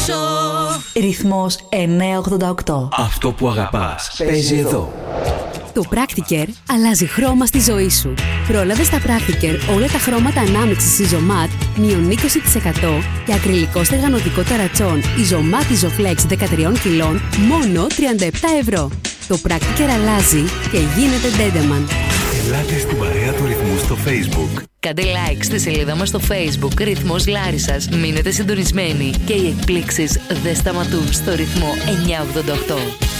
Ρυθμός 988. Αυτό που αγαπάς παίζει εδώ. Το Practicare αλλάζει χρώμα στη ζωή σου. Πρόλαβες τα Practicare όλα τα χρώματα ανάμειξης Isomat μείον 20% και ακριλικό στεγανοτικό ταρατσόν Isomat Isoflex 13 κιλών μόνο 37€. Το Practicare αλλάζει και γίνεται Dendaman. Ελάτε στην παρέα του Ρυθμού στο Facebook. Κάντε like στη σελίδα μας στο Facebook Ρυθμός Λάρισσας. Μείνετε συντονισμένοι και οι εκπλήξεις δεν σταματούν στο ρυθμό 988.